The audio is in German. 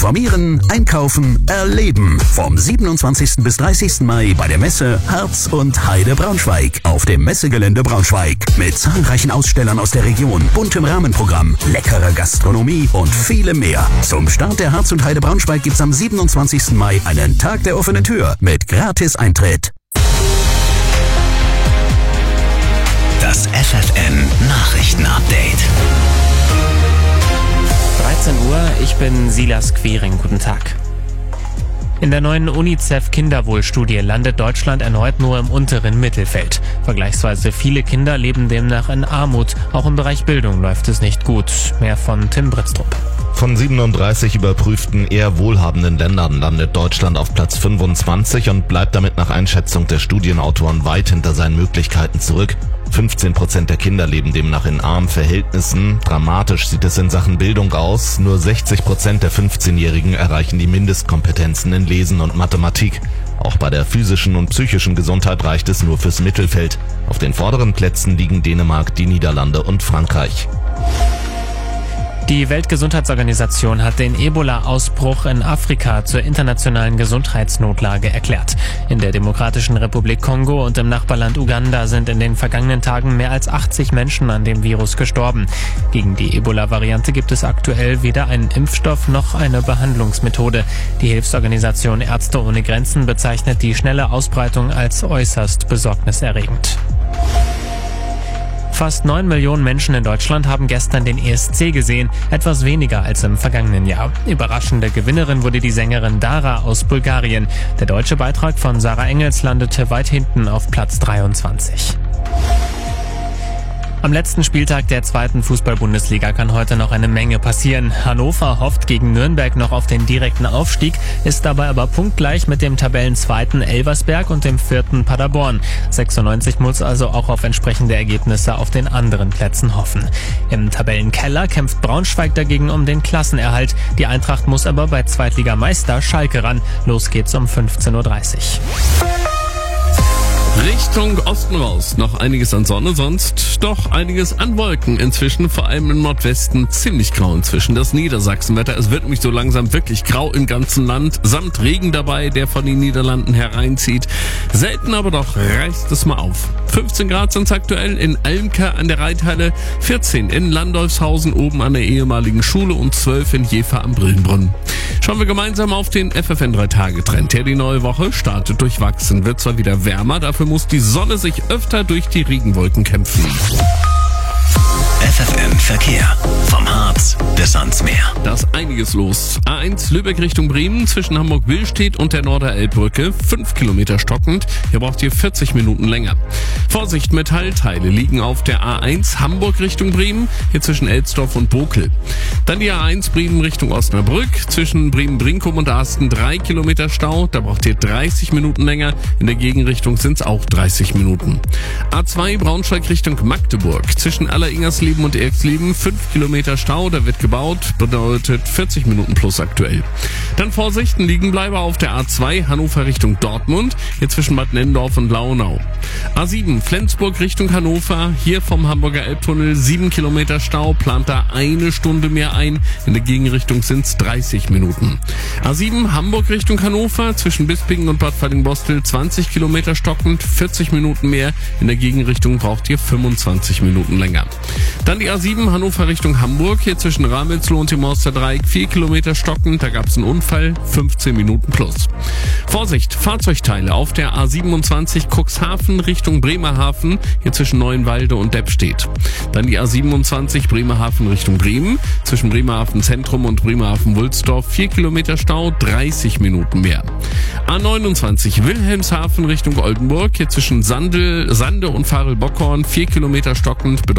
Informieren, einkaufen, erleben. Vom 27. bis 30. Mai bei der Messe Harz und Heide Braunschweig auf dem Messegelände Braunschweig. Mit zahlreichen Ausstellern aus der Region, buntem Rahmenprogramm, leckerer Gastronomie und vielem mehr. Zum Start der Harz und Heide Braunschweig gibt's am 27. Mai einen Tag der offenen Tür mit Gratis-Eintritt. Das FFN-Nachrichten-Update. 13 Uhr, ich bin Silas Quiring. Guten Tag. In der neuen UNICEF-Kinderwohlstudie landet Deutschland erneut nur im unteren Mittelfeld. Vergleichsweise viele Kinder leben demnach in Armut. Auch im Bereich Bildung läuft es nicht gut. Mehr von Tim Britztrup. Von 37 überprüften eher wohlhabenden Ländern landet Deutschland auf Platz 25 und bleibt damit nach Einschätzung der Studienautoren weit hinter seinen Möglichkeiten zurück. 15% der Kinder leben demnach in armen Verhältnissen. Dramatisch sieht es in Sachen Bildung aus. Nur 60% der 15-Jährigen erreichen die Mindestkompetenzen in Lesen und Mathematik. Auch bei der physischen und psychischen Gesundheit reicht es nur fürs Mittelfeld. Auf den vorderen Plätzen liegen Dänemark, die Niederlande und Frankreich. Die Weltgesundheitsorganisation hat den Ebola-Ausbruch in Afrika zur internationalen Gesundheitsnotlage erklärt. In der Demokratischen Republik Kongo und im Nachbarland Uganda sind in den vergangenen Tagen mehr als 80 Menschen an dem Virus gestorben. Gegen die Ebola-Variante gibt es aktuell weder einen Impfstoff noch eine Behandlungsmethode. Die Hilfsorganisation Ärzte ohne Grenzen bezeichnet die schnelle Ausbreitung als äußerst besorgniserregend. Fast 9 Millionen Menschen in Deutschland haben gestern den ESC gesehen, etwas weniger als im vergangenen Jahr. Überraschende Gewinnerin wurde die Sängerin Dara aus Bulgarien. Der deutsche Beitrag von Sarah Engels landete weit hinten auf Platz 23. Am letzten Spieltag der zweiten Fußball-Bundesliga kann heute noch eine Menge passieren. Hannover hofft gegen Nürnberg noch auf den direkten Aufstieg, ist dabei aber punktgleich mit dem Tabellenzweiten Elversberg und dem vierten Paderborn. 96 muss also auch auf entsprechende Ergebnisse auf den anderen Plätzen hoffen. Im Tabellenkeller kämpft Braunschweig dagegen um den Klassenerhalt. Die Eintracht muss aber bei Zweitligameister Schalke ran. Los geht's um 15:30 Uhr. Richtung Osten raus. Noch einiges an Sonne, sonst doch einiges an Wolken. Inzwischen, vor allem im Nordwesten, ziemlich grau inzwischen. Das Niedersachsenwetter, es wird nämlich so langsam wirklich grau im ganzen Land. Samt Regen dabei, der von den Niederlanden hereinzieht. Selten aber doch reißt es mal auf. 15 Grad sind es aktuell in Almke an der Reithalle, 14 in Landolfshausen oben an der ehemaligen Schule und 12 in Jever am Brillenbrunnen. Schauen wir gemeinsam auf den FFN 3-Tage-Trend. Ja, die neue Woche startet durchwachsen, wird zwar wieder wärmer, dafür muss die Sonne sich öfter durch die Regenwolken kämpfen. FFN Verkehr. Vom Harz bis ans Meer. Da ist einiges los. A1 Lübeck Richtung Bremen zwischen Hamburg-Willstedt und der Norderelbbrücke. 5 Kilometer stockend. Hier braucht ihr 40 Minuten länger. Vorsicht, Metallteile liegen auf der A1 Hamburg Richtung Bremen. Hier zwischen Elsdorf und Bokel. Dann die A1 Bremen Richtung Osnabrück. Zwischen Bremen-Brinkum und Asten 3 Kilometer Stau. Da braucht ihr 30 Minuten länger. In der Gegenrichtung sind es auch 30 Minuten. A2 Braunschweig Richtung Magdeburg. Zwischen Alleringersleben und Erxleben 5 Kilometer Stau, da wird gebaut, bedeutet 40 Minuten plus aktuell. Dann Vorsicht, ein Liegenbleiber auf der A2 Hannover Richtung Dortmund, hier zwischen Bad Nennendorf und Launau. A7 Flensburg Richtung Hannover, hier vom Hamburger Elbtunnel 7 Kilometer Stau, plant da eine Stunde mehr ein, in der Gegenrichtung sind es 30 Minuten. A7 Hamburg Richtung Hannover, zwischen Bispingen und Bad Fallingbostel 20 Kilometer stockend, 40 Minuten mehr, in der Gegenrichtung braucht ihr 25 Minuten länger. Dann die A7 Hannover Richtung Hamburg, hier zwischen Ramelsloh und dem Morsterdreieck 4 Kilometer stockend, da gab es einen Unfall, 15 Minuten plus. Vorsicht, Fahrzeugteile auf der A27 Cuxhaven Richtung Bremerhaven, hier zwischen Neuenwalde und Deppstedt. Dann die A27 Bremerhaven Richtung Bremen, zwischen Bremerhaven Zentrum und Bremerhaven-Wulsdorf 4 Kilometer Stau, 30 Minuten mehr. A29 Wilhelmshaven Richtung Oldenburg, hier zwischen Sande und Farel-Bockhorn 4 Kilometer stockend,